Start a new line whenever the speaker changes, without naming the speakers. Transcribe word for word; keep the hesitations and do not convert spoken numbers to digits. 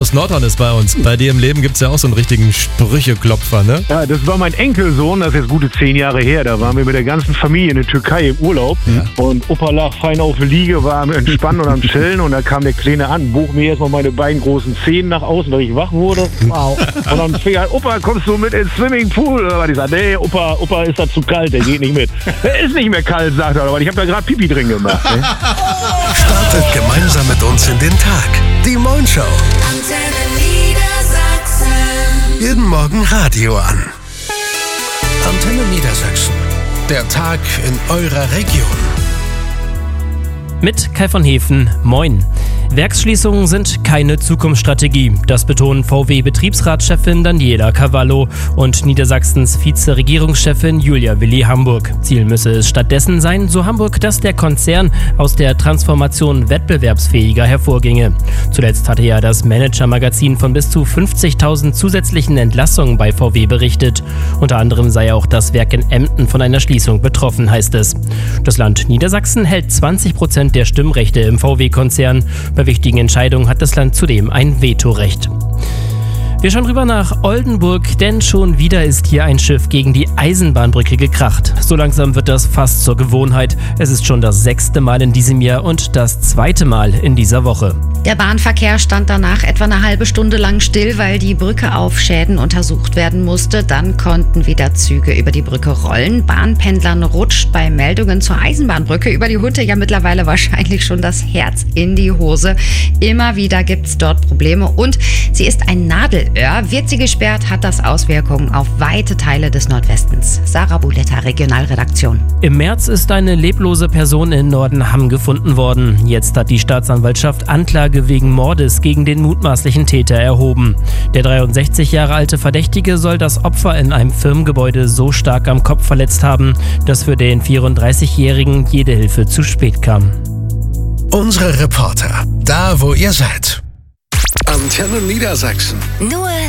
aus Nordhorn ist bei uns. Bei dir im Leben gibt es ja auch so einen richtigen Sprücheklopfer, ne?
Ja, das war mein Enkelsohn, das ist jetzt gute zehn Jahre her. Da waren wir mit der ganzen Familie in der Türkei im Urlaub. Ja. Und Opa lag fein auf der Liege, war am Entspannen und am Chillen. Und da kam der Kleine an, bog mir erstmal meine beiden großen Zehen nach außen, weil ich wach wurde. Wow. Und dann fing er an, Opa, kommst du mit ins Swimmingpool? Und ich sagte, nee, Opa, Opa ist da zu kalt, der geht nicht mit. Der ist nicht mehr kalt, sagt er, aber ich habe da gerade Pipi drin gemacht. Ne?
Startet gemeinsam mit uns in den Tag. Die Moin Show.
Antenne Niedersachsen.
Jeden Morgen Radio an. Antenne Niedersachsen. Der Tag in eurer Region.
Mit Kai von Hefen, moin. Werksschließungen sind keine Zukunftsstrategie. Das betonen V W-Betriebsratschefin Daniela Cavallo und Niedersachsens Vize-Regierungschefin Julia Willi Hamburg. Ziel müsse es stattdessen sein, so Hamburg, dass der Konzern aus der Transformation wettbewerbsfähiger hervorginge. Zuletzt hatte ja das Manager-Magazin von bis zu fünfzigtausend zusätzlichen Entlassungen bei V W berichtet. Unter anderem sei auch das Werk in Emden von einer Schließung betroffen, heißt es. Das Land Niedersachsen hält zwanzig Prozent der Stimmrechte im V W-Konzern. Bei wichtigen Entscheidungen hat das Land zudem ein Vetorecht. Wir schauen rüber nach Oldenburg, denn schon wieder ist hier ein Schiff gegen die Eisenbahnbrücke gekracht. So langsam wird das fast zur Gewohnheit. Es ist schon das sechste Mal in diesem Jahr und das zweite Mal in dieser Woche.
Der Bahnverkehr stand danach etwa eine halbe Stunde lang still, weil die Brücke auf Schäden untersucht werden musste. Dann konnten wieder Züge über die Brücke rollen. Bahnpendlern rutscht bei Meldungen zur Eisenbahnbrücke über die Hutte ja mittlerweile wahrscheinlich schon das Herz in die Hose. Immer wieder gibt es dort Probleme und sie ist ein Nadelöhr. Wird sie gesperrt, hat das Auswirkungen auf weite Teile des Nordwestens. Sarah Buletta, Regionalredaktion.
Im März ist eine leblose Person in Nordenham gefunden worden. Jetzt hat die Staatsanwaltschaft Anklage wegen Mordes gegen den mutmaßlichen Täter erhoben. Der dreiundsechzig Jahre alte Verdächtige soll das Opfer in einem Firmengebäude so stark am Kopf verletzt haben, dass für den vierunddreißigjährigen jede Hilfe zu spät kam.
Unsere Reporter, da wo ihr seid. Antenne Niedersachsen.
Nur